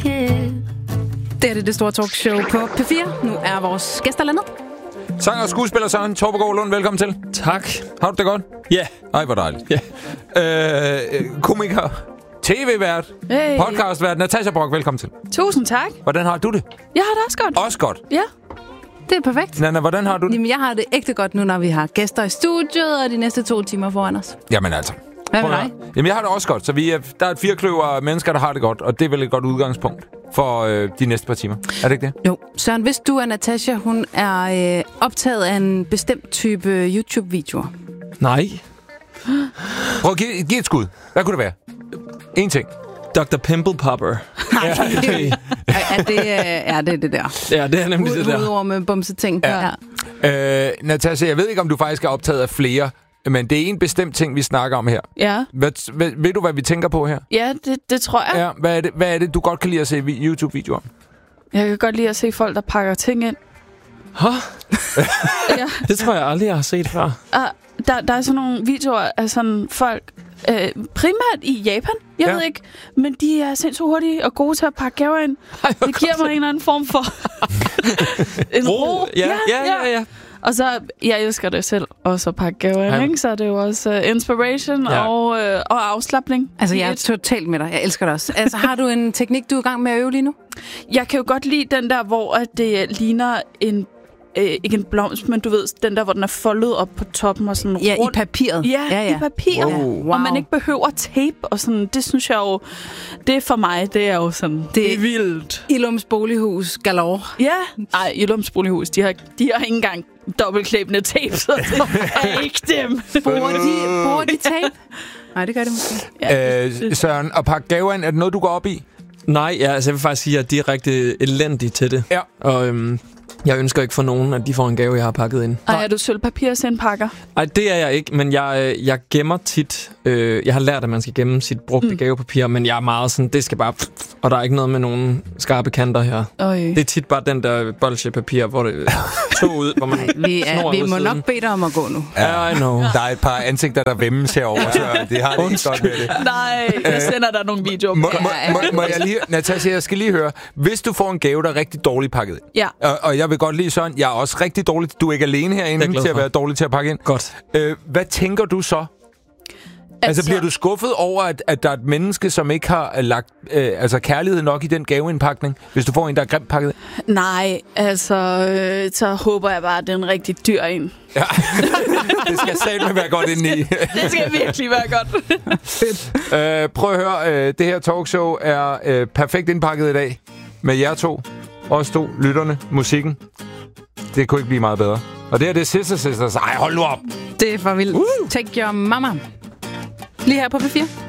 it. Det er det store talkshow på P4. Nu er vores gæster landet. Sanger og skuespiller Søren Torpegaard Lund, velkommen til. Tak. Har du det godt? Ja. Ej, hvor dejligt. Komiker, tv-vært, podcastvært, Natasha Brock, velkommen til. Tusind tak. Hvordan har du det? Jeg har det også godt. Også godt. Ja. Det er perfekt. Nana, hvordan har du det? Jamen, jeg har det ægte godt nu, når vi har gæster i studiet, og de næste 2 timer foran os. Jamen altså. Hvad med dig? Jamen, jeg har det også godt. Så der er et 4 kløver af mennesker, der har det godt, og det er vel et godt udgangspunkt for de næste par timer. Er det ikke det? Jo. Søren, hvis du er Natasha, hun er optaget af en bestemt type YouTube-videoer. Nej. Prøv at give et skud. Hvad kunne det være? En ting. Dr. Pimple Popper. Nej. Er det der? Ja, det er nemlig det der. Udover med bumseting. Ja. Natasha, jeg ved ikke, om du faktisk er optaget af flere, men det er en bestemt ting, vi snakker om her. Ja. Ved du, hvad vi tænker på her? Ja, det tror jeg. Ja, hvad er det, du godt kan lide at se YouTube-videoer? Jeg kan godt lide at se folk, der pakker ting ind. Hå? Ja. Det tror jeg aldrig, jeg har set før. Der er sådan nogle videoer af sådan folk, primært i Japan, jeg ved ikke, men de er sindssygt hurtige og gode til at pakke gaver ind. Det giver mig en eller anden form for en ro. Ja. Og så, jeg elsker det selv, også at pakke gaver ind, ikke? Så det er jo også inspiration og afslapning. Altså, jeg er totalt med dig. Jeg elsker det også. Altså, har du en teknik, du er i gang med at øve lige nu? Jeg kan jo godt lide den der, hvor det ligner ikke en blomst, men du ved, den der, hvor den er foldet op på toppen og sådan rundt. Ja, i papiret. Ja, i papiret. Wow. Og man ikke behøver tape og sådan. Det synes jeg jo, det er for mig, det er jo sådan, det er vildt. Illums Bolighus galore. Ja. Ej, Illums Bolighus, de har ikke engang dobbeltklæbende tape, så det er ikke dem. Bruger de tape? Nej, det gør det måske. Ja, Søren, at pakke gaver ind, er det noget, du går op i? Nej, altså jeg vil faktisk sige, at jeg er direkte elendig til det. Ja. Og jeg ønsker ikke for nogen, at de får en gave, jeg har pakket ind. Ej, er du sølvpapirsindpakker? Nej, det er jeg ikke, men jeg gemmer tit. Jeg har lært, at man skal gemme sit brugte gavepapir, men jeg er meget sådan, det skal bare... Og der er ikke noget med nogen skarpe kanter her. Det er tit bare den der bolsjepapir, hvor det tog ud, hvor man vi må nok bede dig om at gå nu. Ja, I know. Der er et par ansigter, der vemmes herovre, så det har det ikke godt med det. Nej, jeg sender dig nogle videoer. Må jeg lige... Natasha, jeg skal lige høre. Hvis du får en gave, der er rigtig dårligt pakket, og jeg vil godt lide sådan, jeg er også rigtig dårlig. Du er ikke alene herinde til at være dårlig til at pakke ind. Godt. Hvad tænker du så? Altså bliver du skuffet over, at der er et menneske, som ikke har lagt kærlighed nok i den gaveindpakning, hvis du får en, der er grimt pakket? Nej, altså, så håber jeg bare, at det er en rigtig dyr en. Ja, det skal satme være godt indeni. Det skal virkelig være godt. Fedt. Prøv at høre, det her talkshow er perfekt indpakket i dag. Med jer to, os to, lytterne, musikken. Det kunne ikke blive meget bedre. Og det her, det er Sisters. Ej, hold nu op! Det er for vildt. Take your mama. Lige her på P4.